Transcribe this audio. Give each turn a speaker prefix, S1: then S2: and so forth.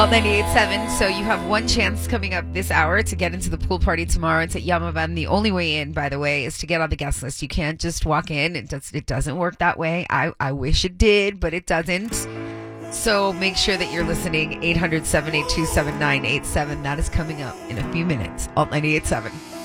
S1: Alt 98.7. So you have one chance coming up this hour to get into the pool party tomorrow. It's at Yamavan. The only way in, by the way, is to get on the guest list. You can't just walk in. It doesn't work that way. I wish it did, but it doesn't. So make sure that you're listening. 800-782-7987. That is coming up in a few minutes. Alt 98.7.